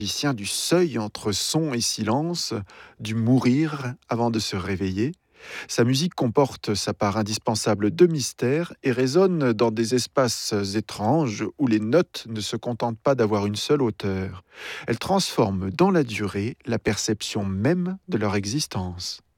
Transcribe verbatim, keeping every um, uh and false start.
musicien du seuil entre son et silence, du mourir avant de se réveiller. Sa musique comporte sa part indispensable de mystère et résonne dans des espaces étranges où les notes ne se contentent pas d'avoir une seule hauteur. Elle transforme dans la durée la perception même de leur existence.